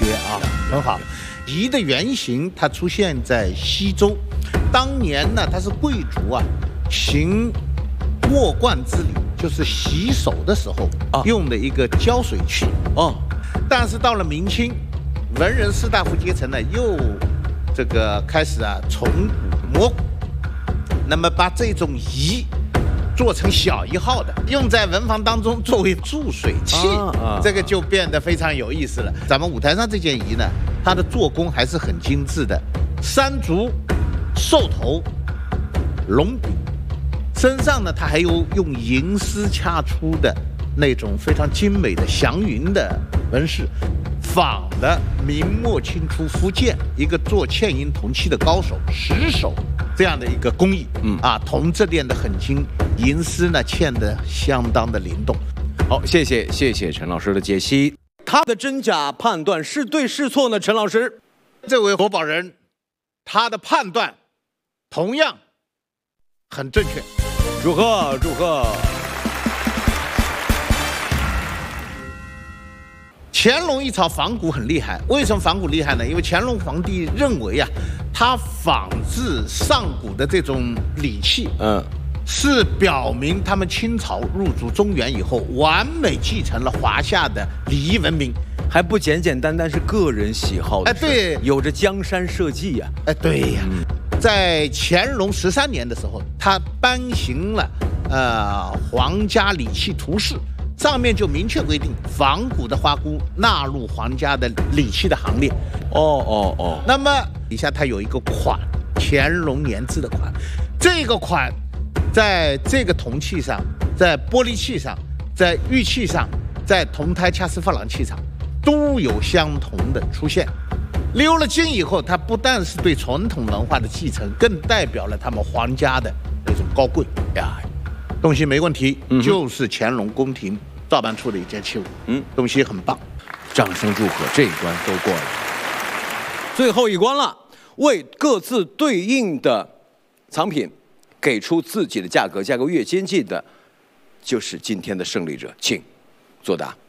学啊，很好。仪的原型它出现在西周，当年呢它是贵族啊行卧冠之礼，就是洗手的时候用的一个浇水器哦。但是到了明清，文人士大夫阶层呢又这个开始从古磨古，那么把这种仪做成小一号的，用在文房当中作为注水器，这个就变得非常有意思了。咱们舞台上这件仪呢，它的做工还是很精致的，山竹、兽头、龙笔，身上呢它还有用银丝掐出的那种非常精美的祥云的纹饰，仿的明末清初福建一个做嵌银铜器的高手石手这样的一个工艺，铜质炼得很精，银丝呢嵌得相当的灵动。 好，谢谢陈老师的解析。他的真假判断是对是错呢？陈老师， 这位活宝人，他的判断同样很正确， 祝贺祝贺。 乾隆一朝仿古很厉害，为什么仿古厉害呢？因为乾隆皇帝认为他仿制上古的这种礼器，是表明他们清朝入主中原以后，完美继承了华夏的礼仪文明， 还不简简单单是个人喜好的事， 对， 有着江山社稷呀， 对呀。在乾隆13年的时候，他颁行了皇家礼器图示。上面就明确规定，仿古的花菇纳入皇家的礼器的行列。那么底下它有一个款，乾隆年制的款，这个款在这个铜器上，在玻璃器上，在玉器上，在铜胎掐丝珐琅器上，都有相同的出现。鎏了金以后，它不但是对传统文化的继承，更代表了他们皇家的那种高贵呀。东西没问题，就是乾隆宫廷照办出的一件器物，东西很棒， 掌声祝贺，这一关都过了。最后一关了，为各自对应的藏品给出自己的价格，价格越接近的，就是今天的胜利者，请作答。